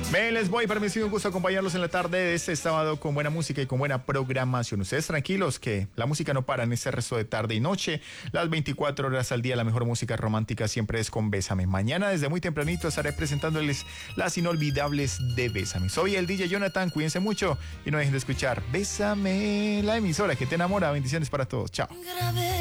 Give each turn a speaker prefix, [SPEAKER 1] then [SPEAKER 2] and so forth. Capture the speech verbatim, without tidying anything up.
[SPEAKER 1] Me les voy, para mí ha sido un gusto acompañarlos en la tarde de este sábado con buena música y con buena programación. Ustedes tranquilos que la música no para en este resto de tarde y noche. Las veinticuatro horas al día, la mejor música romántica siempre es con Bésame. Mañana desde muy tempranito estaré presentándoles las inolvidables de Bésame. Soy el D J Jonathan, cuídense mucho y no dejen de escuchar Bésame, la emisora que te enamora. Bendiciones para todos, chao.